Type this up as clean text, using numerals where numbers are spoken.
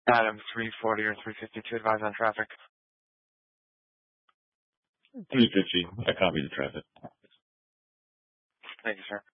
Adam 340 or 352, advise on traffic. 350. I copy the traffic. Thank you, sir.